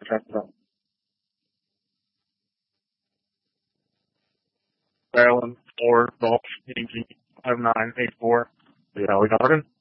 Check it out. Maryland, 4, Gulf, Yankee, 5984. Yeah, we talking?